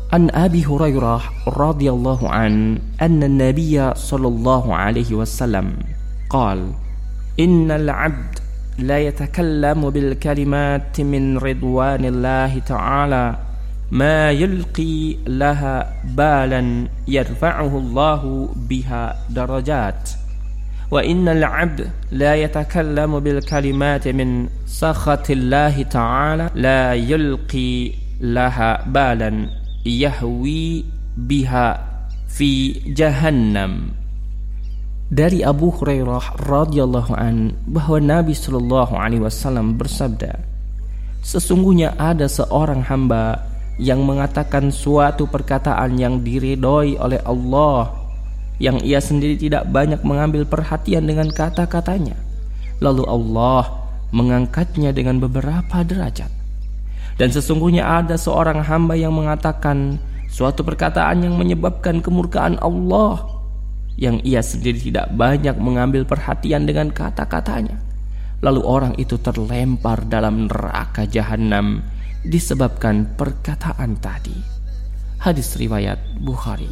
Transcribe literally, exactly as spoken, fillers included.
An Abi Hurairah radhiyallahu an anna an-nabiy sallallahu alaihi wasallam qala innal 'abd la yatakallamu bil kalimati min ridwanillahi ta'ala ma yulqi laha balan yarfa'uhu Allahu biha darajat wa innal 'abd la yatakallamu bil kalimati min sakhatillahi ta'ala la yulqi laha balan yahwi biha fi jahannam. Dari Abu Hurairah radhiyallahu an bahwa Nabi sallallahu alaihi wasallam bersabda, sesungguhnya ada seorang hamba yang mengatakan suatu perkataan yang diridhoi oleh Allah, yang ia sendiri tidak banyak mengambil perhatian dengan kata-katanya, lalu Allah mengangkatnya dengan beberapa derajat. Dan sesungguhnya ada seorang hamba yang mengatakan suatu perkataan yang menyebabkan kemurkaan Allah, yang ia sendiri tidak banyak mengambil perhatian dengan kata-katanya, lalu orang itu terlempar dalam neraka jahanam disebabkan perkataan tadi. Hadis riwayat Bukhari.